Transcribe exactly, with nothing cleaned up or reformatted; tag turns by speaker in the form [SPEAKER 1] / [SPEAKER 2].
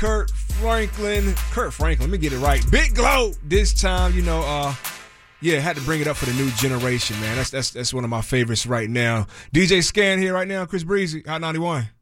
[SPEAKER 1] Kurt Franklin. Kurt Franklin, let me get it right. Big Glow this time, you know, uh, yeah, had to bring it up for the new generation, man. That's that's that's one of my favorites right now. D J Scan here right now, Chris Breezy, Hot ninety-one.